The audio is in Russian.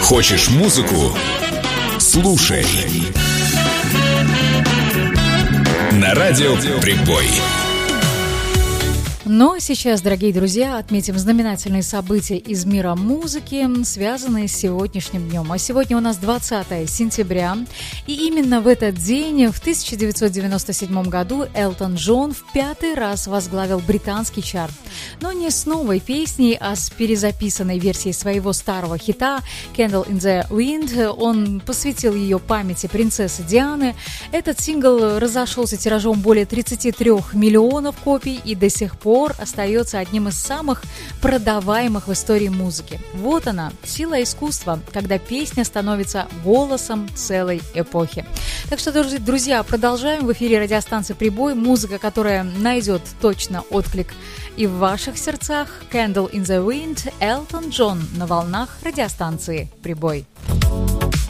Хочешь музыку? Слушай. На радио Прибой. Но сейчас, дорогие друзья, отметим знаменательные события из мира музыки, связанные с сегодняшним днем. А сегодня у нас 20 сентября, и именно в этот день, в 1997 году, Элтон Джон в 5-й раз возглавил британский чарт. Но не с новой песней, а с перезаписанной версией своего старого хита «Candle in the Wind». Он посвятил ее памяти принцессы Дианы. Этот сингл разошелся тиражом более 33 миллионов копий и до сих пор остается одним из самых продаваемых в истории музыки. Вот она, сила искусства, когда песня становится голосом целой эпохи. Так что, друзья, продолжаем. В эфире радиостанции «Прибой». Музыка, которая найдет точно отклик и в ваших сердцах. «Candle in the Wind», Элтон Джон на волнах радиостанции «Прибой».